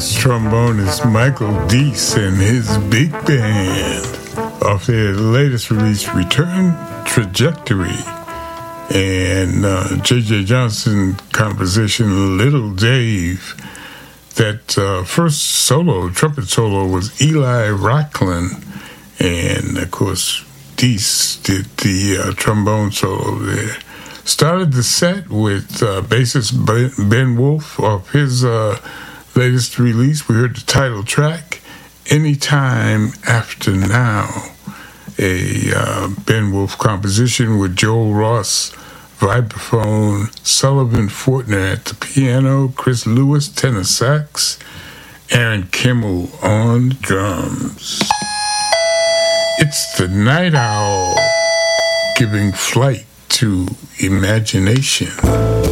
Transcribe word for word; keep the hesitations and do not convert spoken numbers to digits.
jazz trombonist Michael Deese and his big band off their latest release, Return Trajectory, and uh, J J Johnson composition Little Dave. That uh, first solo, trumpet solo, was Eli Rocklin, and of course Deese did the uh, trombone solo there. Started the set with uh, bassist Ben Wolf off his uh, latest release. We heard the title track, Anytime After Now, a uh, Ben Wolf composition with Joel Ross, vibraphone, Sullivan Fortner at the piano, Chris Lewis, tenor sax, Aaron Kimmel on drums. It's the Night Owl giving flight to imagination.